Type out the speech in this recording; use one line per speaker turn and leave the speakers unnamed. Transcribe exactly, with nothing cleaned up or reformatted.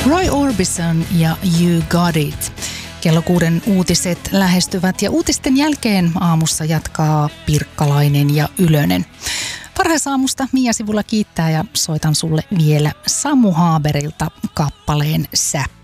Roy Orbison ja You Got It. Kello kuuden uutiset lähestyvät ja uutisten jälkeen aamussa jatkaa Pirkkalainen ja Ylönen. Varhaisaamusta Mia Sivulla kiittää ja soitan sulle vielä Samu Haaberilta kappaleen Sä.